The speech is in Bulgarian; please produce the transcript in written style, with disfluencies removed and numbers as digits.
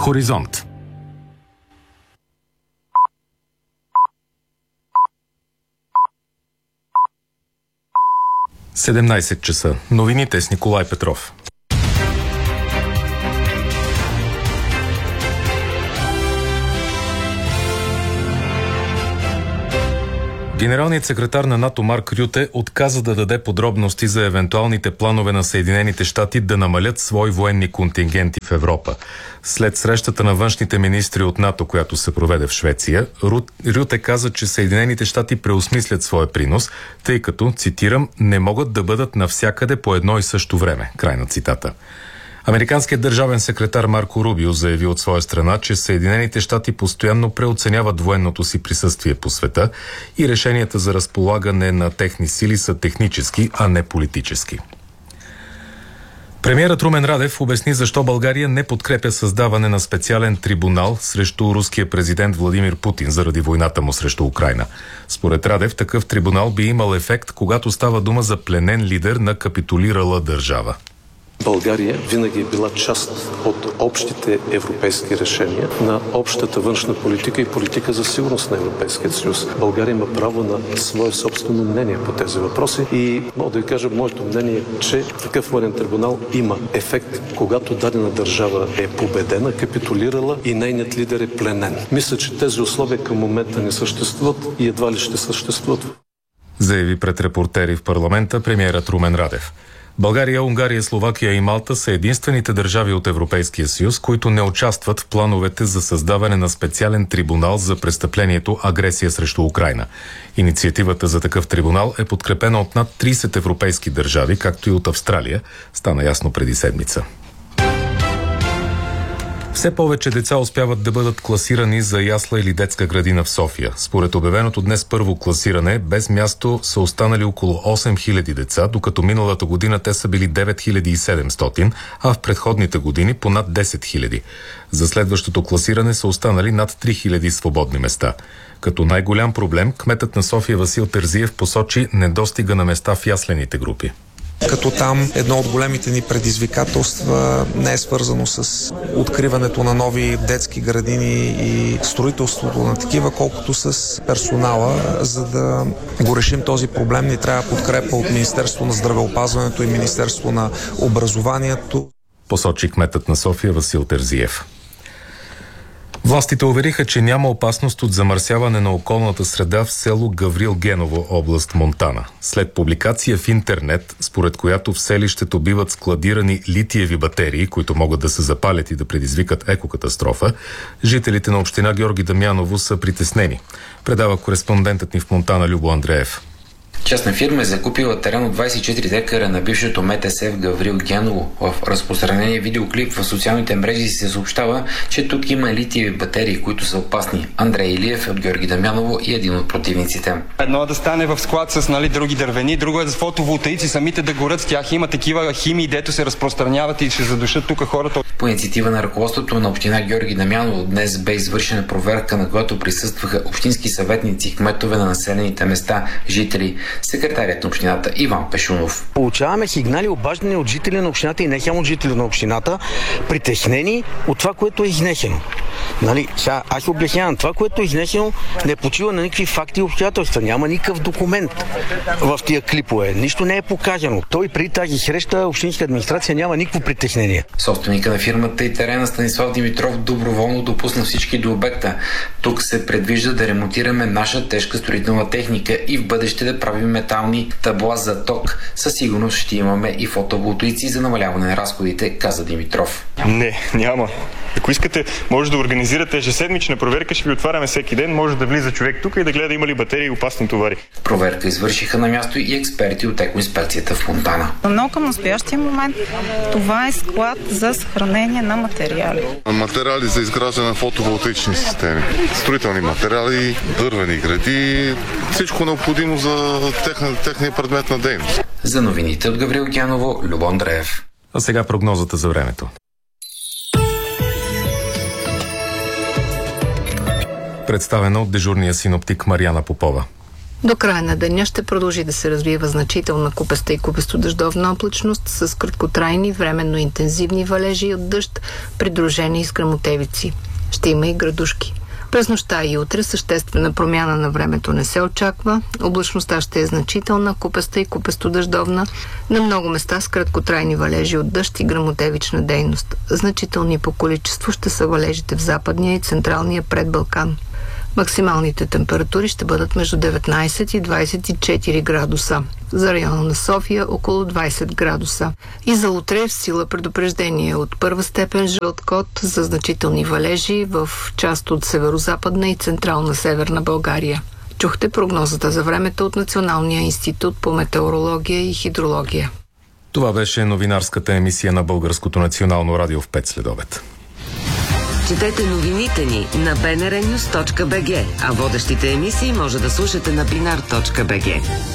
Хоризонт. 17 часа. Новините с Николай Петров. Генералният секретар на НАТО Марк Рюте отказа да даде подробности за евентуалните планове на Съединените щати да намалят свои военни контингенти в Европа. След срещата на външните министри от НАТО, която се проведе в Швеция, Рюте каза, че Съединените щати преосмислят своя принос, тъй като, цитирам, не могат да бъдат навсякъде по едно и също време. Край на цитата. Американският държавен секретар Марко Рубио заяви от своя страна, че Съединените щати постоянно преоценяват военното си присъствие по света и решенията за разполагане на техни сили са технически, а не политически. Премиерът Румен Радев обясни защо България не подкрепя създаване на специален трибунал срещу руския президент Владимир Путин заради войната му срещу Украйна. Според Радев, такъв трибунал би имал ефект, когато става дума за пленен лидер на капитулирала държава. България винаги е била част от общите европейски решения на общата външна политика и политика за сигурност на Европейския съюз. България има право на свое собствено мнение по тези въпроси и мога да ви кажа, моето мнение е, че такъв военен трибунал има ефект, когато дадена държава е победена, капитулирала и нейният лидер е пленен. Мисля, че тези условия към момента не съществуват и едва ли ще съществуват. Заяви пред репортери в парламента премиерът Румен Радев. България, Унгария, Словакия и Малта са единствените държави от Европейския съюз, които не участват в плановете за създаване на специален трибунал за престъплението агресия срещу Украйна. Инициативата за такъв трибунал е подкрепена от над 30 европейски държави, както и от Австралия, стана ясно преди седмица. Все повече деца успяват да бъдат класирани за ясла или детска градина в София. Според обявеното днес първо класиране, без място са останали около 8000 деца, докато миналата година те са били 9700, а в предходните години по над 10 000. За следващото класиране са останали над 3000 свободни места. Като най-голям проблем, кметът на София Васил Терзиев посочи недостига на места в яслените групи. Като там едно от големите ни предизвикателства не е свързано с откриването на нови детски градини и строителството на такива, колкото с персонала. За да го решим този проблем, ни трябва подкрепа от Министерство на здравеопазването и Министерство на образованието. Посочи кметът на София Васил Терзиев. Властите увериха, че няма опасност от замърсяване на околната среда в село Гаврил Геново, област Монтана. След публикация в интернет, според която в селището биват складирани литиеви батерии, които могат да се запалят и да предизвикат екокатастрофа, жителите на община Георги Дамяново са притеснени. Предава кореспондентът ни в Монтана Любо Андреев. Частна фирма е закупила терен от 24 декара на бившето МТС в Гаврил Геново. В разпространение видеоклип в социалните мрежи се съобщава, че тук има литиеви батерии, които са опасни. Андрей Илиев от Георги Дамяново и един от противниците. Едно е да стане в склад с други дървени, друго е за фотоволтаици, самите да горят с тях. Има такива химии, дето се разпространяват и ще задушат тук хората. По инициатива на ръководството на община Георги Дамяново днес бе извършена проверка, на която присъстваха общински съветници, кметове на населените места, жители. Секретарят на общината Иван Пешунов. Получаваме сигнали, обаждани от жители на общината и не само от жители на общината, притеснени от това, което е изнесено. Сега аз обяснявам, това, което е изнесено, не почива на никакви факти и обстоятелства. Няма никакъв документ в тия клипове. Нищо не е показано. Той при тази среща общинска администрация няма никакво притеснение. Собственика на фирмата и терена Станислав Димитров доброволно допусна всички до обекта. Тук се предвижда да ремонтираме наша тежка строителна техника и в бъдеще да правим метални табла за ток. Със сигурност ще имаме и фотоволтаици за намаляване на разходите, каза Димитров. Не, няма. Ако искате, може да организирате ежеседмична проверка, ще ви отваряме всеки ден, може да влиза човек тук и да гледа има ли батерии и опасни товари. Проверка извършиха на място и експерти от екоинспекцията в Монтана. Но към настоящия момент това е склад за съхранение на материали. Материали за изграждане на фотоволтаични системи, строителни материали, дървени гради, всичко необходимо за техния предмет на дейност. За новините от Гаврил Геново, Любо Андреев. А сега прогнозата за времето. Представена от дежурния синоптик Мариана Попова. До края на деня ще продължи да се развива значителна купеста и купесто-дъждовна облачност с краткотрайни, временно интензивни валежи от дъжд, придружени с гръмотевици. Ще има и градушки. През нощта и утре съществена промяна на времето не се очаква. Облачността ще е значителна, купеста и купесто-дъждовна, на много места с краткотрайни валежи от дъжд и гръмотевична дейност. Значителни по количество ще са валежите в западния и централния предбалкан. Максималните температури ще бъдат между 19 и 24 градуса. За района на София около 20 градуса. И за утре в сила предупреждение от първа степен жълт код за значителни валежи в част от северо-западна и централна северна България. Чухте прогнозата за времето от Националния институт по метеорология и хидрология. Това беше новинарската емисия на Българското национално радио в 5 следобед. Четете новините ни на bnrnews.bg, а водещите емисии може да слушате на binar.bg.